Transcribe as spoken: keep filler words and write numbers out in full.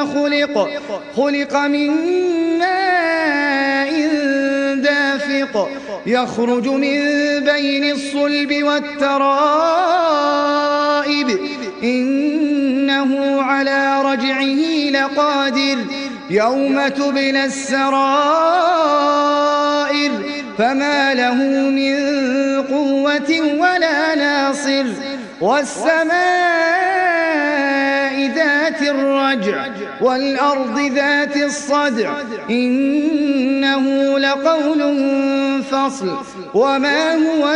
خلق خلق من ماء دافق يخرج من بين الصلب والترائب إنه على رجعه لقادر يوم تبلى السرائر فما له من قوة ولا ناصر والسماء ذات الرجع والأرض ذات الصدع إنه لقول فصل وما هو